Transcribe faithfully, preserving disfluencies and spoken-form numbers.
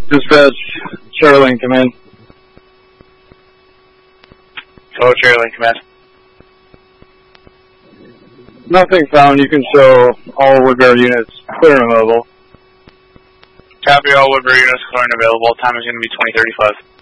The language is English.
Dispatch, Charlie Command. Hello, Charlie Command. Nothing found. You can show all Woodbury units clear and available. Copy, all Woodbury units clear and available. Time is going to be twenty thirty-five.